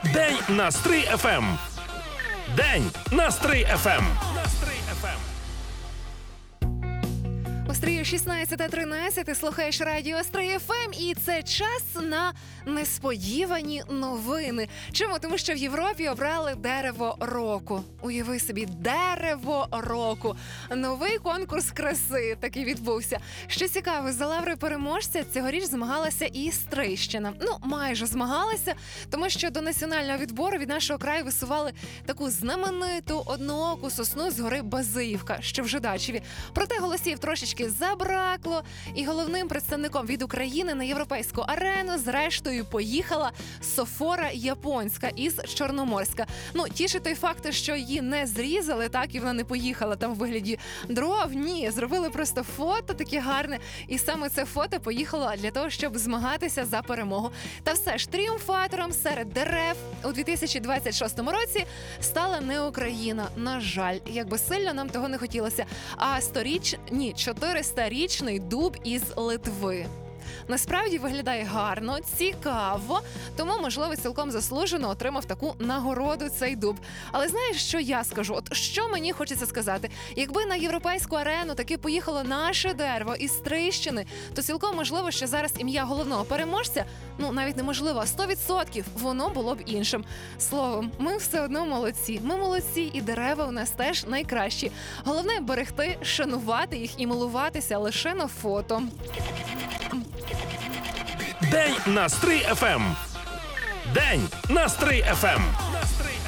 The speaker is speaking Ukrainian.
День на Стрий ФМ. День на Стрий ФМ. У Стрию 16:13, ти слухаєш радіо Стрий ФМ, і це час на несподівані новини. Чому? Тому що в Європі обрали дерево року. Уяви собі, дерево року. Новий конкурс краси такий відбувся. Що цікаво, за лаври переможця цьогоріч змагалася і Стрийщина. Майже змагалася, тому що до національного відбору від нашого краю висували таку знамениту однооку сосну з гори Базиївка, що в Жидачеві. Проте голосів трошечки забракло, і головним представником від України на європейську арену зрештою поїхала софора японська із Чорноморська. Тішить той факт, що її не зрізали, так, і вона не поїхала там в вигляді дров. Ні, зробили просто фото таке гарне, і саме це фото поїхало для того, щоб змагатися за перемогу. Та все ж, тріумфатором серед дерев у 2026 році стала не Україна. На жаль, якби сильно нам того не хотілося, а 400-річний дуб із Литви. Насправді виглядає гарно, цікаво, тому, можливо, цілком заслужено отримав таку нагороду цей дуб. Але знаєш, що я скажу? От що мені хочеться сказати? Якби на європейську арену таки поїхало наше дерево із Стрийщини, то цілком можливо, що зараз ім'я головного переможця, навіть неможливо, а 100% воно було б іншим. Словом, ми все одно молодці. Ми молодці, і дерева у нас теж найкращі. Головне берегти, шанувати їх і милуватися лише на фото. День на Стрий ФМ. День на Стрий ФМ.